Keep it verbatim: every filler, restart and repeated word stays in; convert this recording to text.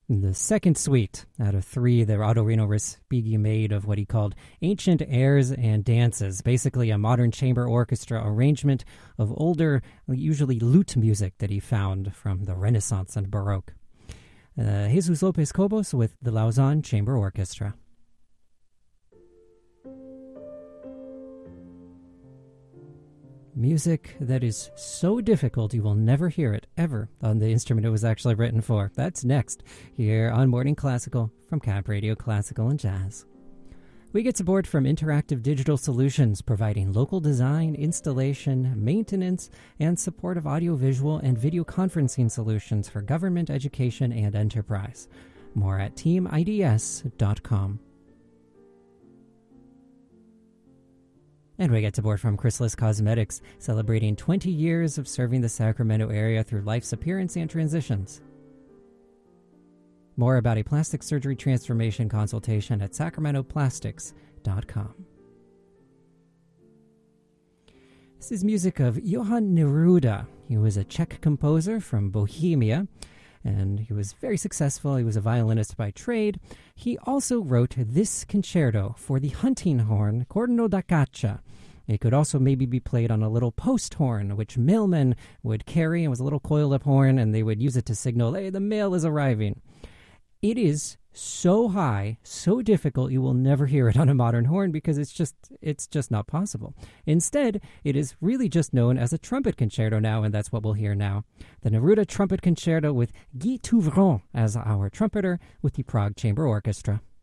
The second suite out of three that Ottorino Respighi made of what he called ancient airs and dances, basically a modern chamber orchestra arrangement of older, usually lute music that he found from the Renaissance and Baroque. Uh, Jesus Lopez Cobos with the Lausanne Chamber Orchestra. Music that is so difficult you will never hear it, ever, on the instrument it was actually written for. That's next, here on Morning Classical from Cap Radio Classical and Jazz. We get support from Interactive Digital Solutions, providing local design, installation, maintenance, and support of audiovisual and video conferencing solutions for government, education, and enterprise. More at team I D S dot com. And we get support from Chrysalis Cosmetics, celebrating twenty years of serving the Sacramento area through life's appearance and transitions. More about a plastic surgery transformation consultation at sacramento plastics dot com. This is music of Johann Neruda. He was a Czech composer from Bohemia, and he was very successful. He was a violinist by trade. He also wrote this concerto for the hunting horn, corno da caccia. It could also maybe be played on a little post horn, which mailmen would carry. It was a little coiled-up horn, and they would use it to signal, hey, the mail is arriving. It is so high, so difficult, you will never hear it on a modern horn because it's just it's just not possible. Instead, it is really just known as a trumpet concerto now, and that's what we'll hear now. The Neruda Trumpet Concerto with Guy Touvron as our trumpeter with the Prague Chamber Orchestra.